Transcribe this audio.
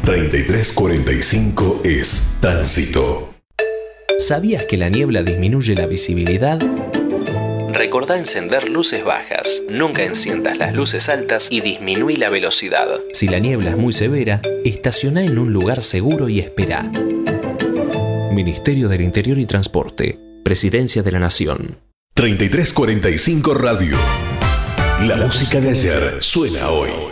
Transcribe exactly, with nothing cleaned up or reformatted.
treinta y tres cuarenta y cinco es tránsito. ¿Sabías que la niebla disminuye la visibilidad? Recordá encender luces bajas, nunca enciendas las luces altas y disminuí la velocidad. Si la niebla es muy severa, estacioná en un lugar seguro y esperá. Ministerio del Interior y Transporte, Presidencia de la Nación. treinta y tres cuarenta y cinco Radio. La música de ayer suena hoy.